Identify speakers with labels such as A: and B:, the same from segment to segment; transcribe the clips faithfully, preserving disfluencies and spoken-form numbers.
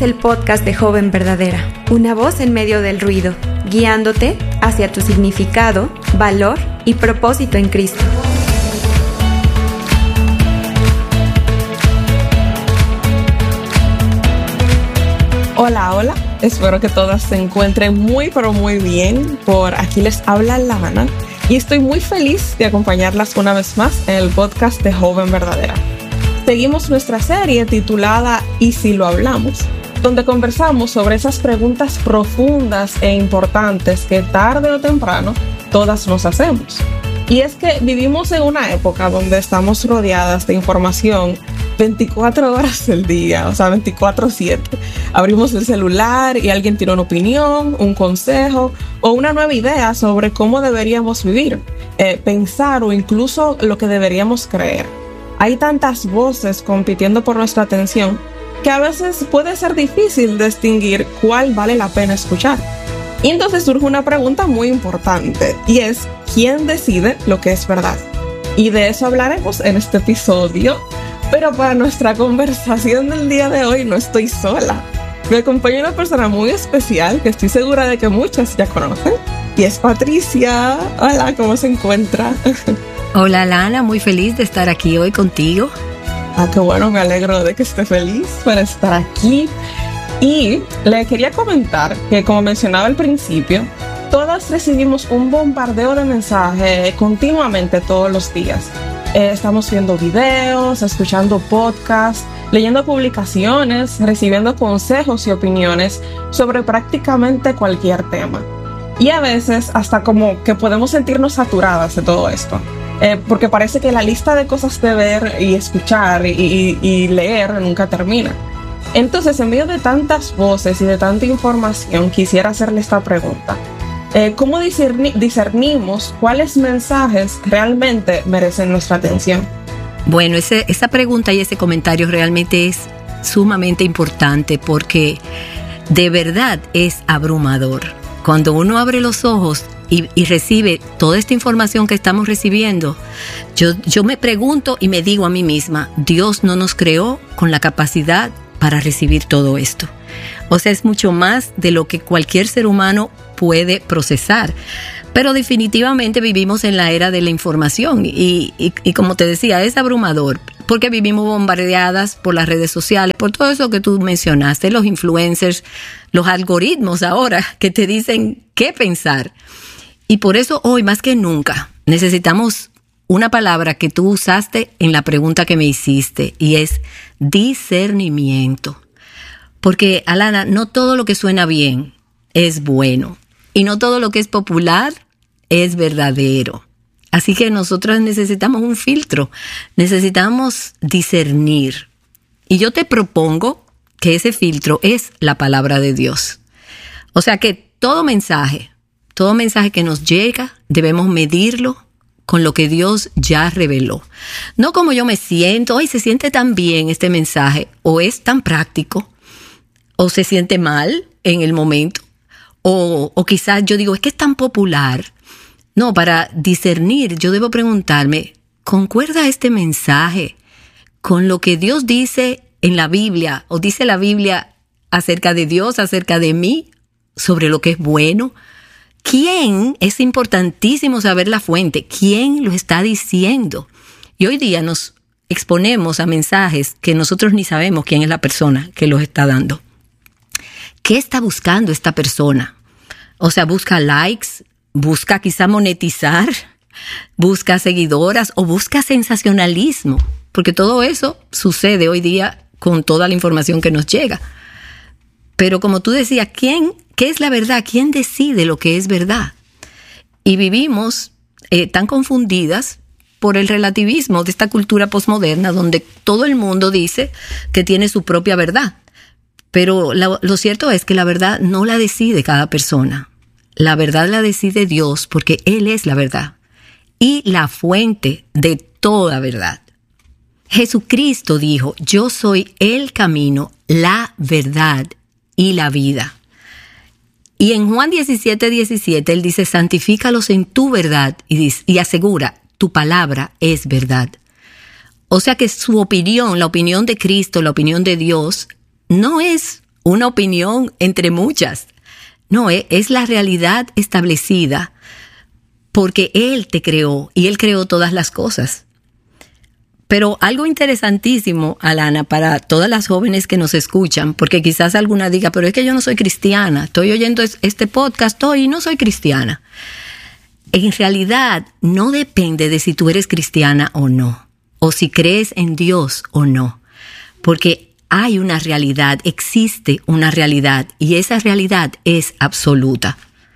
A: es el podcast de Joven Verdadera, una voz en medio del ruido, guiándote hacia tu significado, valor y propósito en Cristo.
B: Hola, hola, espero que todas se encuentren muy pero muy bien. Por aquí les habla Lana y estoy muy feliz de acompañarlas una vez más en el podcast de Joven Verdadera. Seguimos nuestra serie titulada ¿Y si lo hablamos?, donde conversamos sobre esas preguntas profundas e importantes que tarde o temprano todas nos hacemos. Y es que vivimos en una época donde estamos rodeadas de información veinticuatro horas del día, o sea, veinticuatro siete. Abrimos el celular y alguien tiene una opinión, un consejo o una nueva idea sobre cómo deberíamos vivir, eh, pensar o incluso lo que deberíamos creer. Hay tantas voces compitiendo por nuestra atención que a veces puede ser difícil distinguir cuál vale la pena escuchar. Y entonces surge una pregunta muy importante y es, ¿quién decide lo que es verdad? Y de eso hablaremos en este episodio, pero para nuestra conversación del día de hoy no estoy sola. Me acompaña una persona muy especial que estoy segura de que muchas ya conocen y es Patricia. Hola, ¿cómo se encuentra?
C: Hola Lana, muy feliz de estar aquí hoy contigo.
B: Ah, qué bueno, me alegro de que esté feliz para estar aquí. Y le quería comentar que, como mencionaba al principio, todas recibimos un bombardeo de mensajes continuamente todos los días. Eh, estamos viendo videos, escuchando podcasts, leyendo publicaciones, recibiendo consejos y opiniones sobre prácticamente cualquier tema. Y a veces hasta como que podemos sentirnos saturadas de todo esto. Eh, porque parece que la lista de cosas de ver y escuchar y, y, y leer nunca termina. Entonces, en medio de tantas voces y de tanta información, quisiera hacerle esta pregunta. Eh, ¿Cómo discerni- discernimos cuáles mensajes realmente merecen nuestra atención?
C: Bueno, ese, esa pregunta y ese comentario realmente es sumamente importante porque de verdad es abrumador. Cuando uno abre los ojos y, y recibe toda esta información que estamos recibiendo, yo, yo me pregunto y me digo a mí misma, Dios no nos creó con la capacidad para recibir todo esto. O sea, es mucho más de lo que cualquier ser humano puede procesar. Pero definitivamente vivimos en la era de la información y, y, y como te decía, es abrumador porque vivimos bombardeadas por las redes sociales, por todo eso que tú mencionaste, los influencers, los algoritmos ahora que te dicen qué pensar. Y por eso hoy más que nunca necesitamos una palabra que tú usaste en la pregunta que me hiciste y es discernimiento. Porque, Alana, no todo lo que suena bien es bueno y no todo lo que es popular es verdadero. Así que nosotros necesitamos un filtro, necesitamos discernir. Y yo te propongo que ese filtro es la palabra de Dios. O sea que todo mensaje, todo mensaje que nos llega, debemos medirlo con lo que Dios ya reveló. No como yo me siento, ay, se siente tan bien este mensaje, o es tan práctico, o se siente mal en el momento, o, o quizás yo digo, es que es tan popular. No, para discernir yo debo preguntarme, ¿concuerda este mensaje con lo que Dios dice en la Biblia, o dice la Biblia acerca de Dios, acerca de mí, sobre lo que es bueno? ¿Quién? Es importantísimo saber la fuente. ¿Quién lo está diciendo? Y hoy día nos exponemos a mensajes que nosotros ni sabemos quién es la persona que los está dando. ¿Qué está buscando esta persona? O sea, busca likes, busca quizá monetizar, busca seguidoras o busca sensacionalismo, porque todo eso sucede hoy día con toda la información que nos llega. Pero como tú decías, ¿quién, qué es la verdad? ¿Quién decide lo que es verdad? Y vivimos eh, tan confundidas por el relativismo de esta cultura posmoderna donde todo el mundo dice que tiene su propia verdad. Pero la, lo cierto es que la verdad no la decide cada persona. La verdad la decide Dios porque Él es la verdad y la fuente de toda verdad. Jesucristo dijo, yo soy el camino, la verdad y la vida. Y en Juan diecisiete, diecisiete, Él dice, santifícalos en tu verdad y, dice, y asegura, tu palabra es verdad. O sea que su opinión, la opinión de Cristo, la opinión de Dios, no es una opinión entre muchas. No, es la realidad establecida porque Él te creó y Él creó todas las cosas. Pero algo interesantísimo, Alana, para todas las jóvenes que nos escuchan, porque quizás alguna diga, pero es que yo no soy cristiana, estoy oyendo este podcast hoy y no soy cristiana. En realidad, no depende de si tú eres cristiana o no, o si crees en Dios o no, porque hay una realidad, existe una realidad, y esa realidad es absoluta.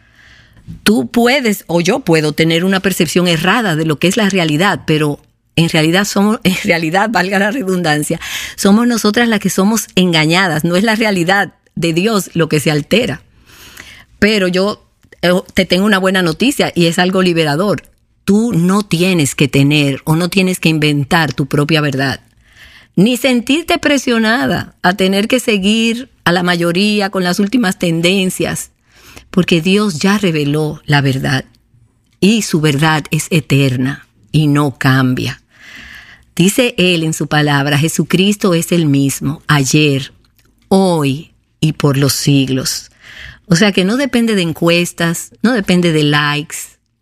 C: Tú puedes, o yo puedo, tener una percepción errada de lo que es la realidad, pero en realidad somos, en realidad, valga la redundancia, somos nosotras las que somos engañadas, no es la realidad de Dios lo que se altera. Pero yo te tengo una buena noticia y es algo liberador. Tú no tienes que tener o no tienes que inventar tu propia verdad, ni sentirte presionada a tener que seguir a la mayoría con las últimas tendencias, porque Dios ya reveló la verdad y su verdad es eterna y no cambia. Dice Él en su palabra, Jesucristo es el mismo, ayer, hoy y por los siglos. O sea que no depende de encuestas, no depende de likes.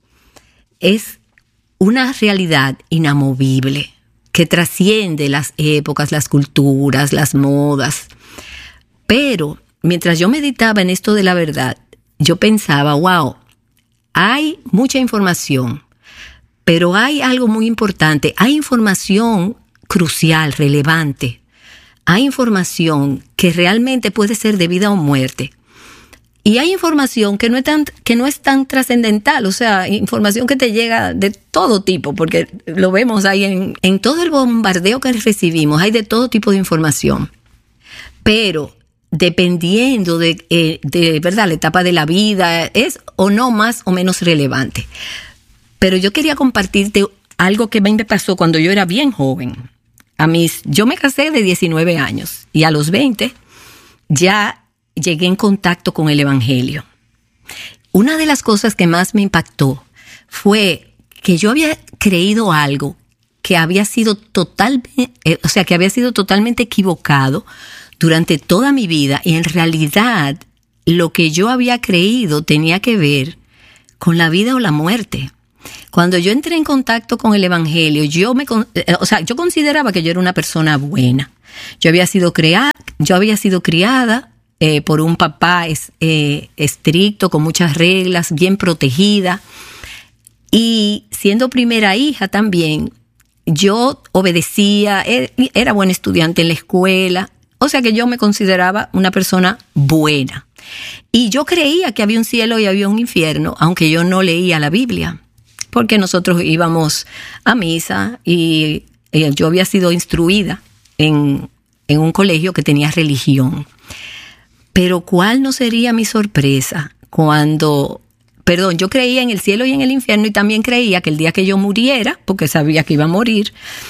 C: Es una realidad inamovible que trasciende las épocas, las culturas, las modas. Pero mientras yo meditaba en esto de la verdad, yo pensaba, wow, hay mucha información. Pero hay algo muy importante, hay información crucial, relevante. Hay información que realmente puede ser de vida o muerte. Y hay información que no es tan, que no es tan trascendental, o sea, información que te llega de todo tipo, porque lo vemos ahí en, en todo el bombardeo que recibimos, hay de todo tipo de información. Pero dependiendo de, eh, de verdad, la etapa de la vida, es o no más o menos relevante. Pero yo quería compartirte algo que me pasó cuando yo era bien joven. A mis, yo me casé de diecinueve años y a los veinte ya llegué en contacto con el Evangelio. Una de las cosas que más me impactó fue que yo había creído algo que había sido totalmente, o sea, que había sido totalmente equivocado durante toda mi vida, y en realidad lo que yo había creído tenía que ver con la vida o la muerte. Cuando yo entré en contacto con el Evangelio, yo me, o sea, yo consideraba que yo era una persona buena. Yo había sido criada, yo había sido criada eh, por un papá es, eh, estricto, con muchas reglas, bien protegida. Y siendo primera hija también, yo obedecía, era buena estudiante en la escuela. O sea que yo me consideraba una persona buena. Y yo creía que había un cielo y había un infierno, aunque yo no leía la Biblia. Porque nosotros íbamos a misa y eh, yo había sido instruida en, en un colegio que tenía religión. Pero ¿cuál no sería mi sorpresa cuando, perdón, yo creía en el cielo y en el infierno, y también creía que el día que yo muriera, porque sabía que iba a morir,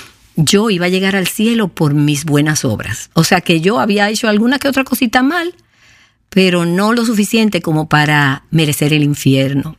C: yo iba a llegar al cielo por mis buenas obras. O sea que yo había hecho alguna que otra cosita mal, pero no lo suficiente como para merecer el infierno.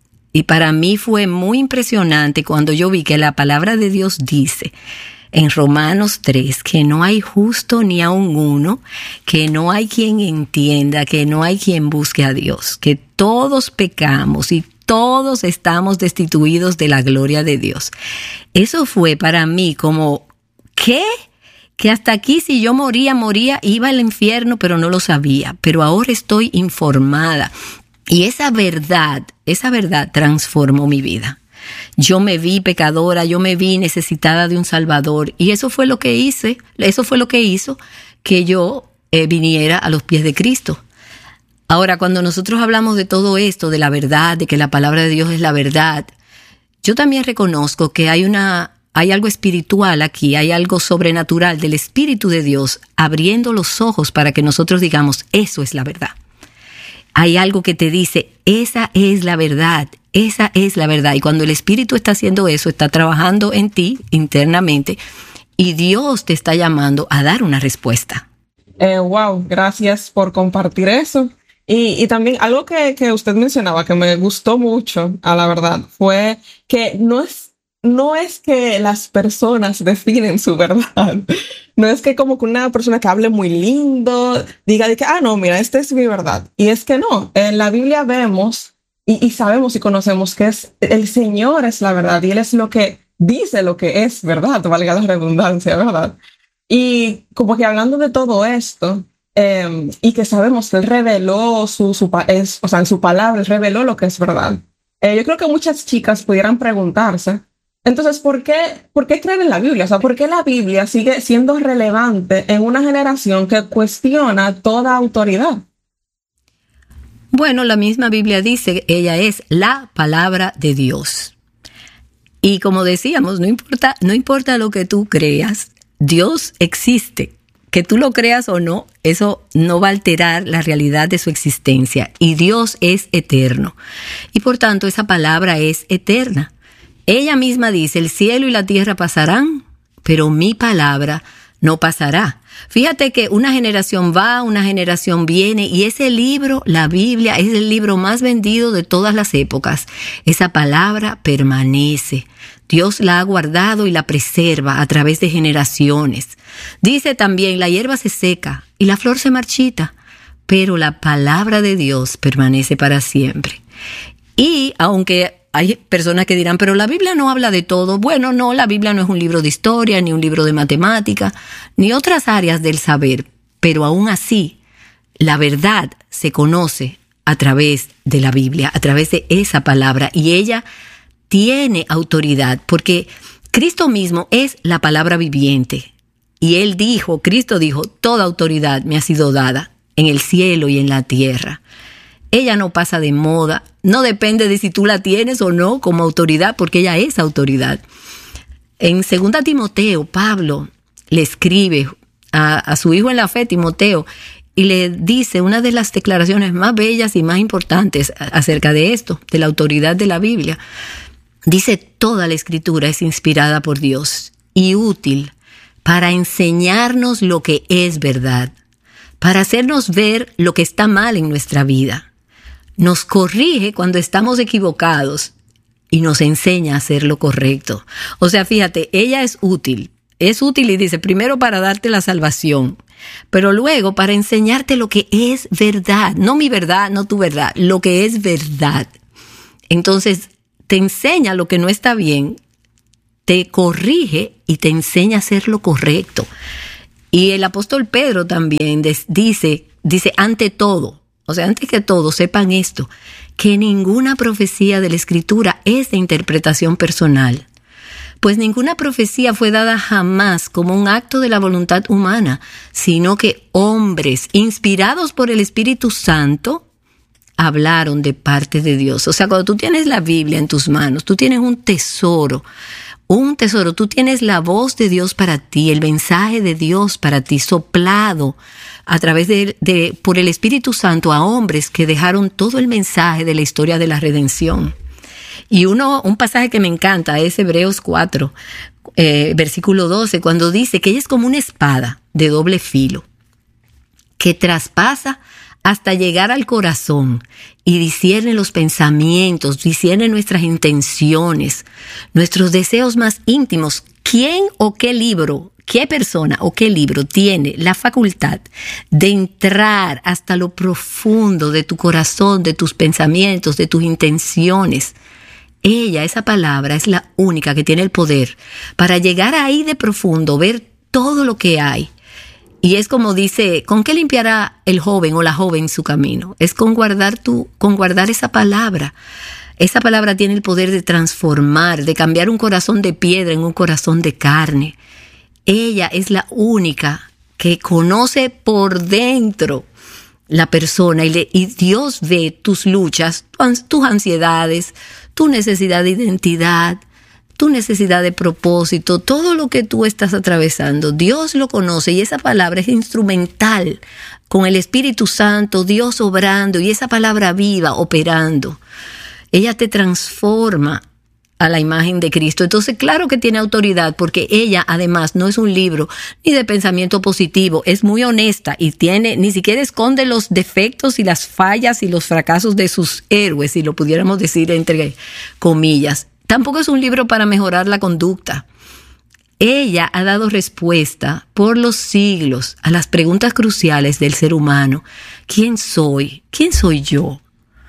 C: Y para mí fue muy impresionante cuando yo vi que la palabra de Dios dice en Romanos tres que no hay justo ni aun uno, que no hay quien entienda, que no hay quien busque a Dios, que todos pecamos y todos estamos destituidos de la gloria de Dios. Eso fue para mí como, ¿qué? Que hasta aquí si yo moría, moría, iba al infierno, pero no lo sabía. Pero ahora estoy informada. Y esa verdad, esa verdad transformó mi vida. Yo me vi pecadora, yo me vi necesitada de un Salvador, y eso fue lo que hice, eso fue lo que hizo que yo eh, viniera a los pies de Cristo. Ahora, cuando nosotros hablamos de todo esto, de la verdad, de que la palabra de Dios es la verdad, yo también reconozco que hay una, hay algo espiritual aquí, hay algo sobrenatural del Espíritu de Dios abriendo los ojos para que nosotros digamos, eso es la verdad. Hay algo que te dice, esa es la verdad, esa es la verdad. Y cuando el Espíritu está haciendo eso, está trabajando en ti internamente, y Dios te está llamando a dar una respuesta.
B: Eh, wow, gracias por compartir eso. Y, y también algo que, que usted mencionaba que me gustó mucho, a la verdad, fue que no es, no es que las personas definen su verdad. No es que como que una persona que hable muy lindo diga de que, ah, no, mira, esta es mi verdad. Y es que no, en la Biblia vemos y, y sabemos y conocemos que es el Señor es la verdad y Él es lo que dice lo que es verdad, valga la redundancia, ¿verdad? Y como que hablando de todo esto, eh, y que sabemos que Él reveló su, su es, o sea, en su palabra, Él reveló lo que es verdad. Eh, yo creo que muchas chicas pudieran preguntarse, entonces, ¿por qué, ¿por qué creer en la Biblia? O sea, ¿por qué la Biblia sigue siendo relevante en una generación que cuestiona toda autoridad?
C: Bueno, la misma Biblia dice que ella es la palabra de Dios. Y como decíamos, no importa, no importa lo que tú creas, Dios existe. Que tú lo creas o no, eso no va a alterar la realidad de su existencia. Y Dios es eterno. Y por tanto, esa palabra es eterna. Ella misma dice, el cielo y la tierra pasarán, pero mi palabra no pasará. Fíjate que una generación va, una generación viene, y ese libro, la Biblia, es el libro más vendido de todas las épocas. Esa palabra permanece. Dios la ha guardado y la preserva a través de generaciones. Dice también, la hierba se seca y la flor se marchita, pero la palabra de Dios permanece para siempre. Y aunque hay personas que dirán, pero la Biblia no habla de todo. Bueno, no, la Biblia no es un libro de historia, ni un libro de matemática, ni otras áreas del saber. Pero aún así, la verdad se conoce a través de la Biblia, a través de esa palabra. Y ella tiene autoridad, porque Cristo mismo es la palabra viviente. Y Él dijo, Cristo dijo, toda autoridad me ha sido dada en el cielo y en la tierra. Ella no pasa de moda, no depende de si tú la tienes o no como autoridad, porque ella es autoridad. En segunda Timoteo, Pablo le escribe a, a su hijo en la fe, Timoteo, y le dice una de las declaraciones más bellas y más importantes acerca de esto, de la autoridad de la Biblia. Dice, toda la Escritura es inspirada por Dios y útil para enseñarnos lo que es verdad, para hacernos ver lo que está mal en nuestra vida. Nos corrige cuando estamos equivocados y nos enseña a hacer lo correcto. O sea, fíjate, ella es útil. Es útil y dice, primero para darte la salvación, pero luego para enseñarte lo que es verdad. No mi verdad, no tu verdad, lo que es verdad. Entonces, te enseña lo que no está bien, te corrige y te enseña a hacer lo correcto. Y el apóstol Pedro también dice, dice, ante todo, o sea, antes que todo, sepan esto, que ninguna profecía de la Escritura es de interpretación personal, pues ninguna profecía fue dada jamás como un acto de la voluntad humana, sino que hombres inspirados por el Espíritu Santo hablaron de parte de Dios. O sea, cuando tú tienes la Biblia en tus manos, tú tienes un tesoro, un tesoro, tú tienes la voz de Dios para ti, el mensaje de Dios para ti, soplado a través de, de por el Espíritu Santo a hombres que dejaron todo el mensaje de la historia de la redención. Y uno, un pasaje que me encanta es Hebreos cuatro, eh, versículo doce, cuando dice que ella es como una espada de doble filo, que traspasa hasta llegar al corazón y discierne los pensamientos, discierne nuestras intenciones, nuestros deseos más íntimos. ¿Quién o qué libro, qué persona o qué libro tiene la facultad de entrar hasta lo profundo de tu corazón, de tus pensamientos, de tus intenciones? Ella, esa palabra, es la única que tiene el poder para llegar ahí de profundo, ver todo lo que hay. Y es como dice, ¿con qué limpiará el joven o la joven su camino? Es con guardar tu, con guardar esa palabra. Esa palabra tiene el poder de transformar, de cambiar un corazón de piedra en un corazón de carne. Ella es la única que conoce por dentro la persona y, le, y Dios ve tus luchas, tus, tus ansiedades, tu necesidad de identidad, tu necesidad de propósito, todo lo que tú estás atravesando, Dios lo conoce y esa palabra es instrumental con el Espíritu Santo, Dios obrando y esa palabra viva operando. Ella te transforma a la imagen de Cristo. Entonces, claro que tiene autoridad porque ella además no es un libro ni de pensamiento positivo, es muy honesta y tiene, ni siquiera esconde los defectos y las fallas y los fracasos de sus héroes, si lo pudiéramos decir entre comillas. Tampoco es un libro para mejorar la conducta. ella ha dado respuesta por los siglos a las preguntas cruciales del ser humano. ¿Quién soy? ¿Quién soy yo?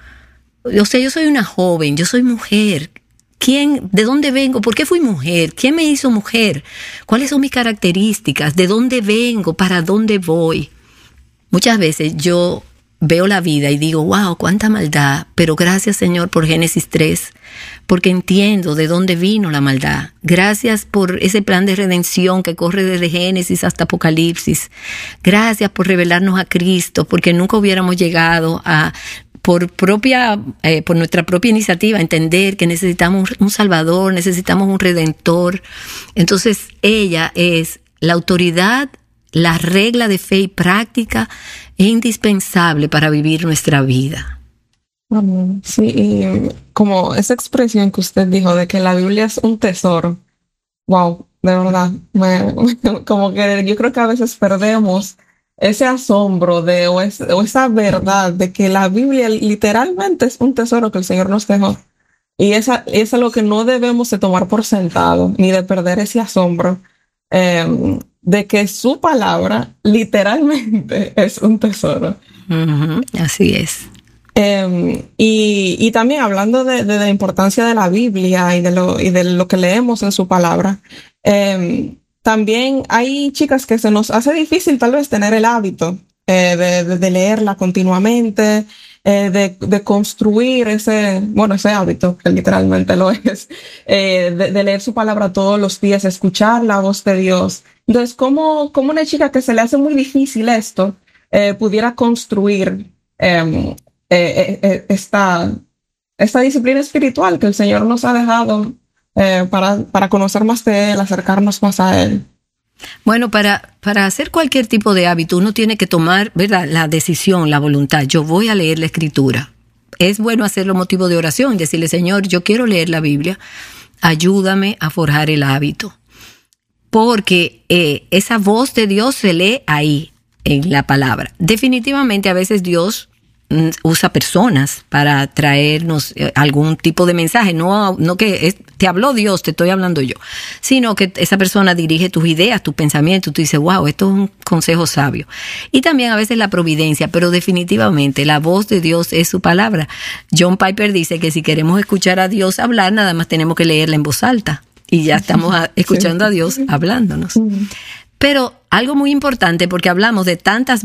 C: O sea, yo soy una joven, yo soy mujer. ¿Quién, de dónde vengo? ¿Por qué fui mujer? ¿Quién me hizo mujer? ¿Cuáles son mis características? ¿De dónde vengo? ¿Para dónde voy? Muchas veces yo veo la vida y digo, wow, cuánta maldad, pero gracias, Señor, por Génesis tres, porque entiendo de dónde vino la maldad. Gracias por ese plan de redención que corre desde Génesis hasta Apocalipsis. Gracias por revelarnos a Cristo, porque nunca hubiéramos llegado a, por propia, eh, por nuestra propia iniciativa, entender que necesitamos un Salvador, necesitamos un Redentor. Entonces, ella es la autoridad, la regla de fe y práctica es indispensable para vivir nuestra vida.
B: Sí, y como esa expresión que usted dijo de que la Biblia es un tesoro, wow, de verdad, me, como que yo creo que a veces perdemos ese asombro de o, es, o esa verdad de que la Biblia literalmente es un tesoro que el Señor nos dejó. Y esa, es algo que no debemos de tomar por sentado, ni de perder ese asombro. Eh, de que su palabra literalmente es un tesoro.
C: Uh-huh, así es.
B: Eh, y, y también hablando de, de la importancia de la Biblia y de lo, y de lo que leemos en su palabra, eh, también hay chicas que se nos hace difícil tal vez tener el hábito eh, de, de, de leerla continuamente, eh, de, de construir ese, bueno, ese hábito, que literalmente lo es, eh, de, de leer su palabra todos los días, escuchar la voz de Dios. Entonces, ¿cómo, cómo una chica que se le hace muy difícil esto eh, pudiera construir eh, eh, eh, esta, esta disciplina espiritual que el Señor nos ha dejado eh, para, para conocer más de Él, acercarnos más a Él?
C: Bueno, para, para hacer cualquier tipo de hábito uno tiene que tomar, ¿verdad?, la decisión, la voluntad. Yo voy a leer la Escritura. Es bueno hacerlo motivo de oración, decirle, Señor, yo quiero leer la Biblia, ayúdame a forjar el hábito. Porque eh, esa voz de Dios se lee ahí, en la palabra. Definitivamente a veces Dios mm, usa personas para traernos eh, algún tipo de mensaje. No, no que es, te habló Dios, te estoy hablando yo, sino que esa persona dirige tus ideas, tus pensamientos. Tú dices, wow, esto es un consejo sabio. Y también a veces la providencia, pero definitivamente la voz de Dios es su palabra. John Piper dice que si queremos escuchar a Dios hablar, nada más tenemos que leerla en voz alta. Y ya estamos a, escuchando a Dios hablándonos. Pero algo muy importante, porque hablamos de tantas